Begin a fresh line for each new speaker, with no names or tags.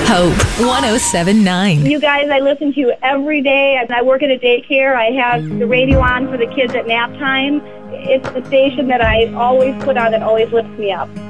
Hope 107.9.
You guys, I listen to you every day. I work at a daycare. I have the radio on for the kids at nap time. It's the station that I always put on that always lifts me up.